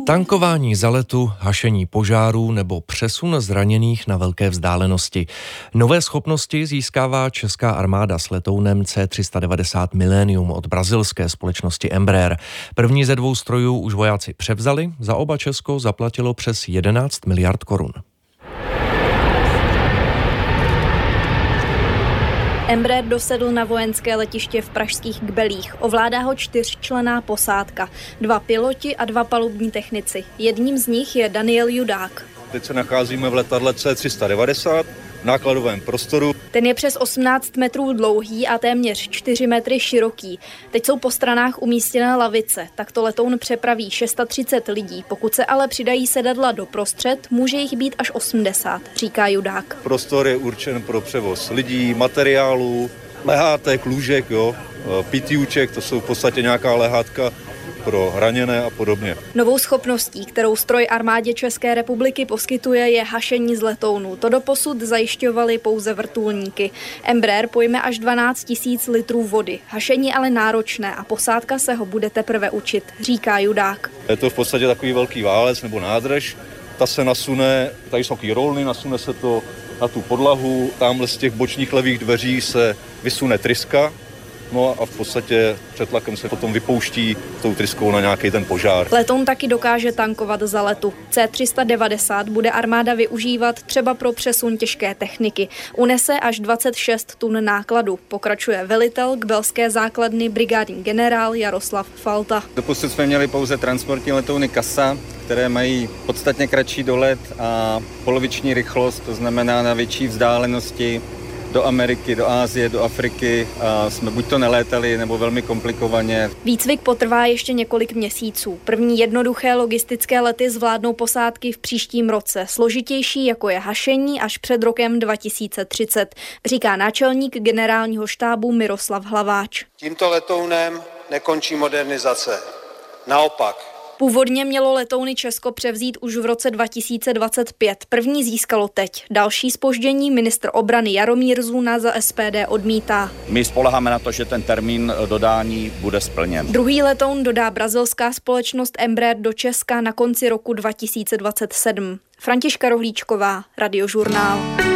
Tankování za letu, hašení požárů nebo přesun zraněných na velké vzdálenosti. Nové schopnosti získává česká armáda s letounem C-390 Millennium od brazilské společnosti Embraer. První ze dvou strojů už vojáci převzali, za oba Česko zaplatilo přes 11 miliard korun. Embraer dosedl na vojenské letiště v pražských Kbelích. Ovládá ho 4členná posádka, 2 piloti a 2 palubní technici. Jedním z nich je Daniel Judák. Teď se nacházíme v letadle C-390 v nákladovém prostoru. Ten je přes 18 metrů dlouhý a téměř 4 metry široký. Teď jsou po stranách umístěné lavice. Takto letoun přepraví 630 lidí. Pokud se ale přidají sedadla doprostřed, může jich být až 80, říká Judák. Prostor je určen pro převoz lidí, materiálů, lehátek, lůžek, PTUček, to jsou v podstatě nějaká lehátka pro raněné a podobně. Novou schopností, kterou stroj armádě České republiky poskytuje, je hašení z letounů. To doposud zajišťovaly pouze vrtulníky. Embraer pojme až 12 000 litrů vody. Hašení ale náročné a posádka se ho bude teprve učit, říká Judák. Je to v podstatě takový velký válec nebo nádrž. Ta se nasune, tady jsou takový rolny, nasune se to na tu podlahu. Tamhle z těch bočních levých dveří se vysune tryska. No a v podstatě před tlakem se potom vypouští tou tryskou na nějaký ten požár. Letoun taky dokáže tankovat za letu. C-390 bude armáda využívat třeba pro přesun těžké techniky. Unese až 26 tun nákladu, pokračuje velitel kbelské základny brigádní generál Jaroslav Falta. Doposud jsme měli pouze transportní letouny CASA, které mají podstatně kratší dolet a poloviční rychlost, to znamená na větší vzdálenosti. Do Ameriky, do Asie, do Afriky jsme buď to nelétali, nebo velmi komplikovaně. Výcvik potrvá ještě několik měsíců. První jednoduché logistické lety zvládnou posádky v příštím roce. Složitější, jako je hašení, až před rokem 2030, říká náčelník generálního štábu Miroslav Hlaváč. Tímto letounem nekončí modernizace. Naopak. Původně mělo letouny Česko převzít už v roce 2025. První získalo teď. Další zpoždění ministr obrany Jaromír Zuna za SPD odmítá. My spoléháme na to, že ten termín dodání bude splněn. Druhý letoun dodá brazilská společnost Embraer do Česka na konci roku 2027. Františka Rohlíčková, Radiožurnál.